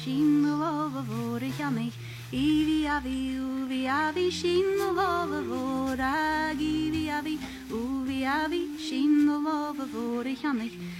Shin the love of what ich am ich. Ivi avi, uvi avi, shin the love of what I give avi, uvi avi, shin the love of what ich am ich.